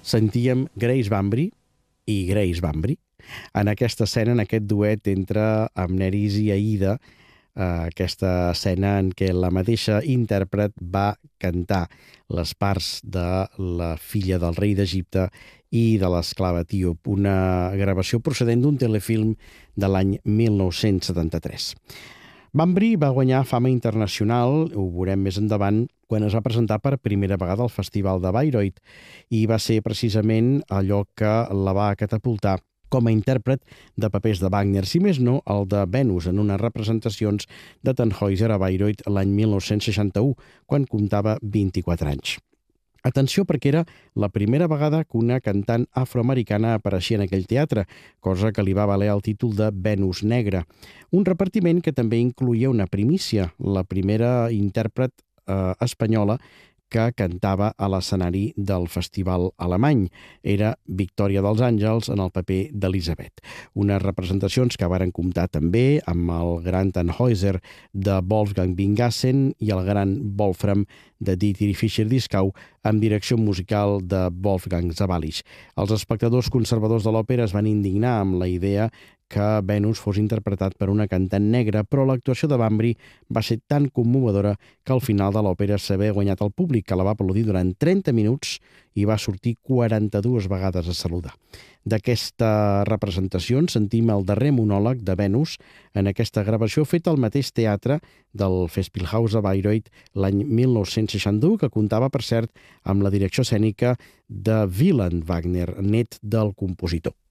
sentíem Grace Bambry i Grace Bambry en aquesta escena, en aquest duet entre Amneris i Aïda, aquesta escena en què la mateixa intèrpret va cantar les parts de la filla del rei d'Egipte i de l'esclava etíop, una gravació procedent d'un telefilm de l'any 1973. Bambry va guanyar fama internacional, ho veurem més endavant, quan es va presentar per primera vegada al Festival de Bayreuth, i va ser precisament allò que la va catapultar com a intèrpret de papers de Wagner, si més no el de Venus, en unes representacions de Tannhäuser a Bayreuth l'any 1961, quan comptava 24 anys. Atenció, perquè era la primera vegada que una cantant afroamericana apareixia en aquell teatre, cosa que li va valer el títol de Venus Negra. Un repartiment que també incloïa una primícia, la primera intèrpret espanyola que cantava a l'escenari del festival alemany. Era Victòria dels Àngels en el paper d'Elisabet. Unes representacions que varen comptar també amb el gran Tannhäuser de Wolfgang Bingassen i el gran Wolfram de Dietrich Fischer-Dieskau amb direcció musical de Wolfgang Sawallisch. Els espectadors conservadors de l'òpera es van indignar amb la idea que Venus fos interpretat per una cantant negra, però l'actuació de Bambry va ser tan commovedora que al final de l'òpera s'havia guanyat el públic, que la va aplaudir durant 30 minuts i va sortir 42 vegades a saludar. D'aquesta representació en sentim el darrer monòleg de Venus en aquesta gravació feta al mateix teatre del Festspielhaus a Bayreuth l'any 1961, que comptava, per cert, amb la direcció escènica de Wieland Wagner, net del compositor.